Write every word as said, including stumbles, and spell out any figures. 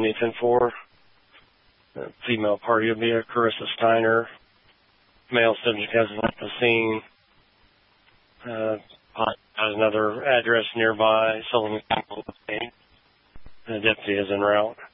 County ten four. Uh, female party will be a Carissa Steiner. Male subject has left the scene. Uh, has another address nearby. Sullivan County. The deputy is en route.